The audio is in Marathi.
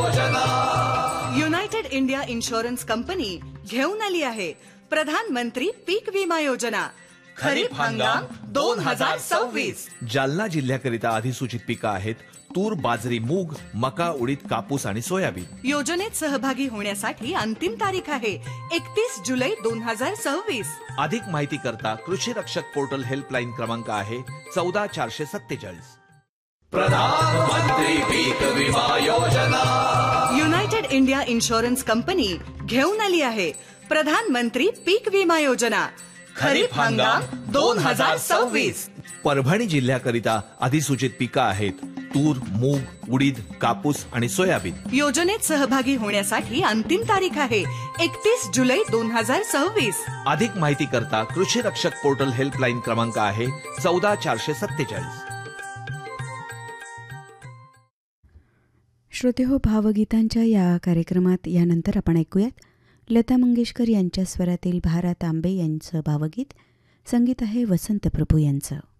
योजना। युनायटेड इंडिया इन्शुरन्स कंपनी घेऊन आली आहे प्रधानमंत्री पीक विमा योजना खरीप हंगाम 2026। जालना जिल्ह्याकरिता अधिसूचित पिकं आहेत तूर, बाजरी, मूग, मका, उडीद, कापूस आणि सोयाबीन। योजनेत सहभागी होण्यासाठी अंतिम तारीख आहे 31 जुलै 2026। अधिक माहिती करता कृषी रक्षक पोर्टल हेल्पलाईन क्रमांक आहे 14447। प्रधानमंत्री पीक विमा योजना। युनायटेड इंडिया इन्शुरन्स कंपनी घेऊन आली आहे प्रधानमंत्री पीक विमा योजना खरीप हंगाम 2026। परभणी जिल्ह्याकरिता अधिसूचित पिकं आहेत तूर, मूग, उडीद, कापूस आणि सोयाबीन। योजनेत सहभागी होण्यासाठी अंतिम तारीख आहे 31 जुलै 2026। अधिक माहिती करता कृषी रक्षक पोर्टल हेल्पलाईन क्रमांक आहे 14447। श्रोते हो, भावगीतांच्या या कार्यक्रमात यानंतर आपण ऐकूयात लता मंगेशकर यांच्या स्वरातील भारत आंबे यांचं भावगीत। संगीत आहे वसंत प्रभू यांचं।